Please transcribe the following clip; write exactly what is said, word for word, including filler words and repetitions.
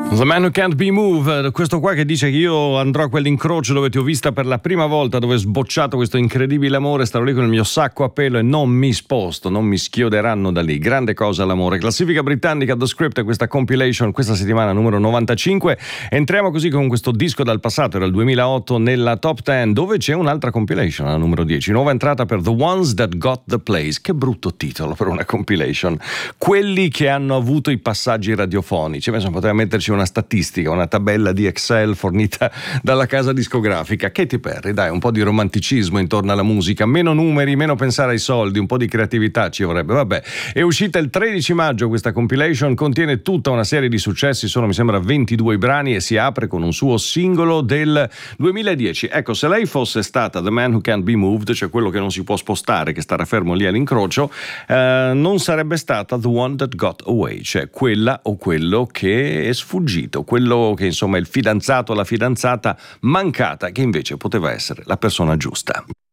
The Man Who Can't Be Moved, questo qua che dice che io andrò a quell'incrocio dove ti ho vista per la prima volta, dove è sbocciato questo incredibile amore, starò lì con il mio sacco a pelo e non mi sposto, non mi schioderanno da lì. Grande cosa l'amore. Classifica britannica The Script, questa compilation questa settimana numero novantacinque. Entriamo così con questo disco dal passato, era il duemilaotto, nella top dieci, dove c'è un'altra compilation, la numero dieci, nuova entrata per The Ones That Got The Place. Che brutto titolo per una compilation. Quelli che hanno avuto i passaggi radiofonici. Penso poteva metterci una statistica, una tabella di Excel fornita dalla casa discografica. Katy Perry, dai, un po' di romanticismo intorno alla musica, meno numeri, meno pensare ai soldi, un po' di creatività ci vorrebbe. Vabbè, è uscita il tredici maggio questa compilation, contiene tutta una serie di successi, sono mi sembra ventidue i brani e si apre con un suo singolo del duemiladieci. Ecco, se lei fosse stata The Man Who Can't Be Moved, cioè quello che non si può spostare, che starà fermo lì all'incrocio, eh, non sarebbe stata The One That Got Away, cioè quella o quello che è sfuggito, quello che insomma è il fidanzato o la fidanzata mancata, che invece poteva essere la persona giusta.